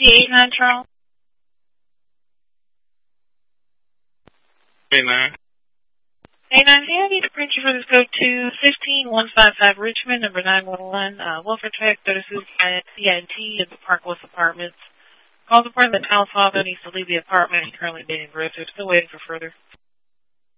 P89 Charles. Hey, man. Hey, 9, I need to print you for this code to 15155 Richmond, number 911, Welfare Check, 36 CIT at the Park West Apartments. Call the apartment Alice Hoggo needs to leave the apartment and currently being aggressive. Still waiting for further.